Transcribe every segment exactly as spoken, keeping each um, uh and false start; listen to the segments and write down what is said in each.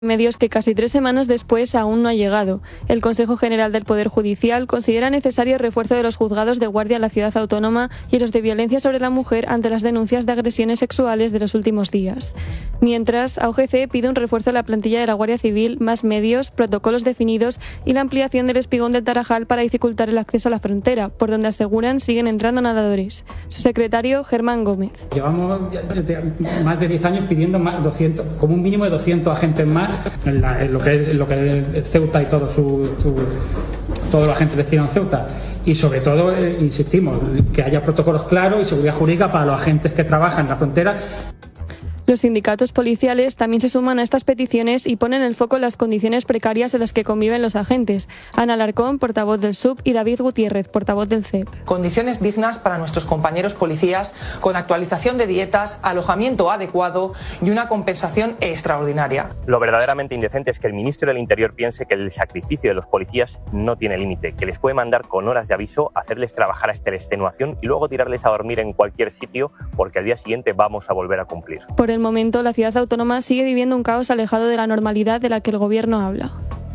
Medios que casi tres semanas después aún no ha llegado. El Consejo General del Poder Judicial considera necesario el refuerzo de los juzgados de guardia en la ciudad autónoma y los de violencia sobre la mujer ante las denuncias de agresiones sexuales de los últimos días. Mientras, A U G C pide un refuerzo de la plantilla de la Guardia Civil, más medios, protocolos definidos y la ampliación del espigón del Tarajal para dificultar el acceso a la frontera, por donde aseguran siguen entrando nadadores. Su secretario, Germán Gómez. Llevamos más de diez años pidiendo más doscientos, como un mínimo de doscientos agentes más en, la, en lo que es, lo que es Ceuta y todo su, su todos los agentes destinados a Ceuta. Y sobre todo, eh, insistimos, que haya protocolos claros y seguridad jurídica para los agentes que trabajan en la frontera. Los sindicatos policiales también se suman a estas peticiones y ponen el foco en las condiciones precarias en las que conviven los agentes. Ana Alarcón, portavoz del S U B, y David Gutiérrez, portavoz del C E P. Condiciones dignas para nuestros compañeros policías, con actualización de dietas, alojamiento adecuado y una compensación extraordinaria. Lo verdaderamente indecente es que el ministro del Interior piense que el sacrificio de los policías no tiene límite, que les puede mandar con horas de aviso, hacerles trabajar hasta la extenuación y luego tirarles a dormir en cualquier sitio porque al día siguiente vamos a volver a cumplir. Por el momento, la ciudad autónoma sigue viviendo un caos alejado de la normalidad de la que el gobierno habla.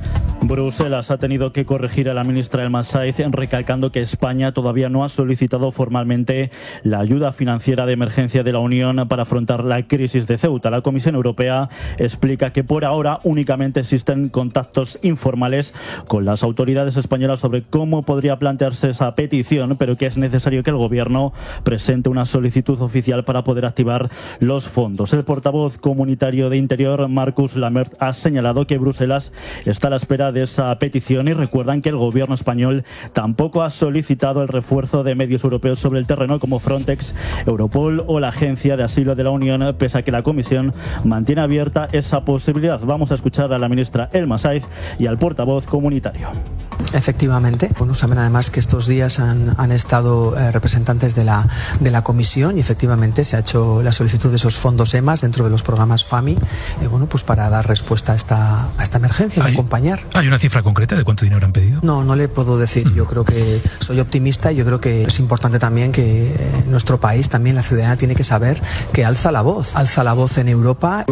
Bruselas ha tenido que corregir a la ministra Elma Sáiz, recalcando que España todavía no ha solicitado formalmente la ayuda financiera de emergencia de la Unión para afrontar la crisis de Ceuta. La Comisión Europea explica que por ahora únicamente existen contactos informales con las autoridades españolas sobre cómo podría plantearse esa petición, pero que es necesario que el Gobierno presente una solicitud oficial para poder activar los fondos. El portavoz comunitario de Interior, Marcus Lamert, ha señalado que Bruselas está a la espera de de esa petición y recuerdan que el gobierno español tampoco ha solicitado el refuerzo de medios europeos sobre el terreno como Frontex, Europol o la Agencia de Asilo de la Unión, pese a que la Comisión mantiene abierta esa posibilidad. Vamos a escuchar a la ministra Elma Sáiz y al portavoz comunitario. Efectivamente, bueno, saben además que estos días han, han estado eh, representantes de la, de la Comisión y efectivamente se ha hecho la solicitud de esos fondos E M A S dentro de los programas FAMI, eh, bueno, pues para dar respuesta a esta, a esta emergencia, ¿Hay, acompañar. ¿Hay una cifra concreta de cuánto dinero han pedido? No, no le puedo decir. Yo creo que soy optimista y yo creo que es importante también que eh, nuestro país, también la ciudadanía tiene que saber que alza la voz, alza la voz en Europa.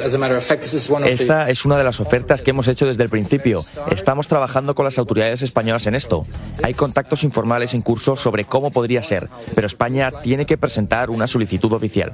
Esta es una de las ofertas que hemos hecho desde el principio. Estamos trabajando con las autoridades españolas en esto. Hay contactos informales en curso sobre cómo podría ser, pero España tiene que presentar una solicitud oficial.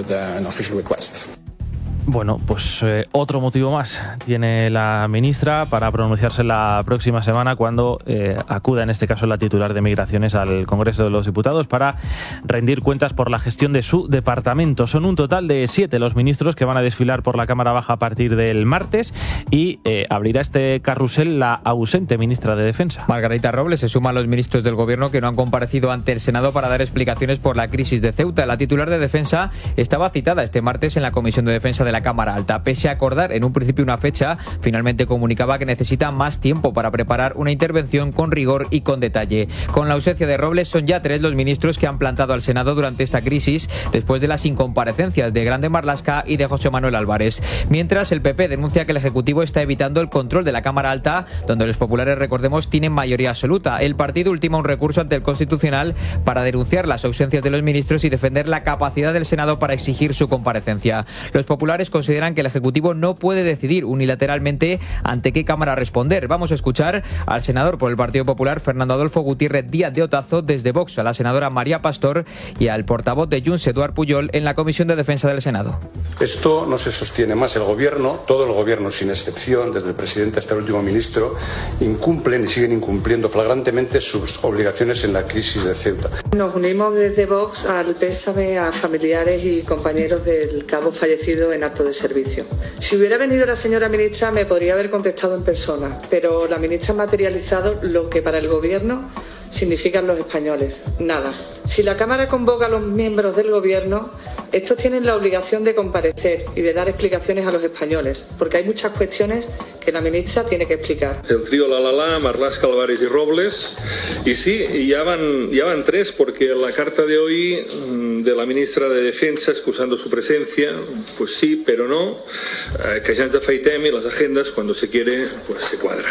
Bueno, pues eh, otro motivo más tiene la ministra para pronunciarse la próxima semana cuando eh, acuda, en este caso la titular de Migraciones, al Congreso de los Diputados para rendir cuentas por la gestión de su departamento. Son un total de siete los ministros que van a desfilar por la Cámara Baja a partir del martes y eh, abrirá este carrusel la ausente ministra de Defensa. Margarita Robles se suma a los ministros del Gobierno que no han comparecido ante el Senado para dar explicaciones por la crisis de Ceuta. La titular de Defensa estaba citada este martes en la Comisión de Defensa de la Cámara Alta. Pese a acordar en un principio una fecha, finalmente comunicaba que necesita más tiempo para preparar una intervención con rigor y con detalle. Con la ausencia de Robles, son ya tres los ministros que han plantado al Senado durante esta crisis, después de las incomparecencias de Grande Marlaska y de José Manuel Álvarez. Mientras, el P P denuncia que el Ejecutivo está evitando el control de la Cámara Alta, donde los populares, recordemos, tienen mayoría absoluta. El partido ultima un recurso ante el Constitucional para denunciar las ausencias de los ministros y defender la capacidad del Senado para exigir su comparecencia. Los populares consideran que el Ejecutivo no puede decidir unilateralmente ante qué Cámara responder. Vamos a escuchar al senador por el Partido Popular, Fernando Adolfo Gutiérrez Díaz de Otazo, desde Vox, a la senadora María Pastor y al portavoz de Junts, Eduard Pujol, en la Comisión de Defensa del Senado. Esto no se sostiene más. El Gobierno, todo el Gobierno sin excepción, desde el presidente hasta el último ministro, incumplen y siguen incumpliendo flagrantemente sus obligaciones en la crisis de Ceuta. Nos unimos desde Vox al pésame a familiares y compañeros del cabo fallecido en acto de servicio. Si hubiera venido la señora ministra me podría haber contestado en persona, pero la ministra ha materializado lo que para el Gobierno significan los españoles: nada. Si la Cámara convoca a los miembros del Gobierno, estos tienen la obligación de comparecer y de dar explicaciones a los españoles, porque hay muchas cuestiones que la ministra tiene que explicar. El trío La La La, Marlaska, Álvarez y Robles. Y sí, ya van, ya van tres, porque la carta de hoy de la ministra de Defensa, excusando su presencia, pues sí, pero no, eh, que ya ens afeitem y las agendas, cuando se quiere, pues se cuadran.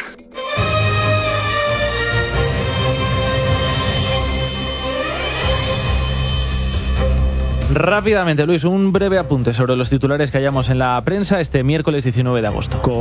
Rápidamente, Luis, un breve apunte sobre los titulares que hayamos en la prensa este miércoles diecinueve de agosto.